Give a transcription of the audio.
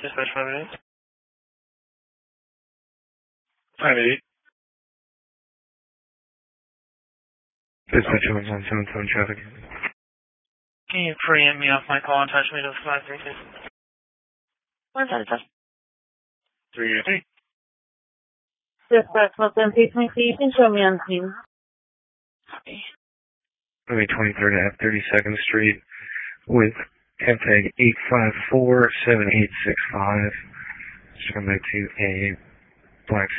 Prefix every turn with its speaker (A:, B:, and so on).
A: Dispatch 588. 588. Dispatch 1177 traffic. Can you preempt me off my call and touch me to 536? Where's that touch? 383.
B: Dispatch 173, you can show me on scene.
A: Copy. Moving 23rd Ave, 32nd Street with cab tag 8547865. Just come back to a black